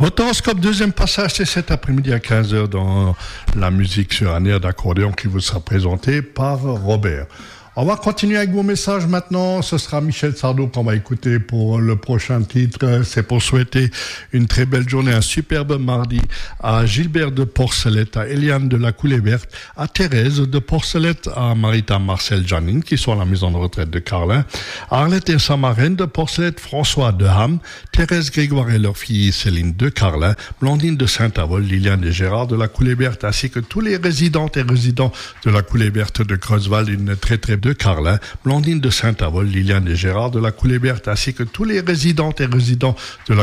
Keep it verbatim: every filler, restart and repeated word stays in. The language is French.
Votre horoscope, deuxième passage, c'est cet après-midi à quinze heures dans la musique sur un air d'accordéon qui vous sera présenté par Robert. On va continuer avec vos messages maintenant. Ce sera Michel Sardou qu'on va écouter pour le prochain titre. C'est pour souhaiter une très belle journée, un superbe mardi à Gilbert de Porcelette, à Eliane de la Coulée Verte, à Thérèse de Porcelette, à Marita Marcel Janine qui sont à la maison de retraite de Carlin, à Arlette et Samarène de Porcelette, François de Ham, Thérèse Grégoire et leur fille Céline de Carlin, Blandine de Saint-Avold, Liliane et Gérard de la Coulée Verte, ainsi que tous les résidentes et résidents de la Coulée Verte de Creusval, une très très de Carlin, Blandine de Saint-Avold, Liliane et Gérard de la Coulée Verte, ainsi que tous les résidentes et résidents de la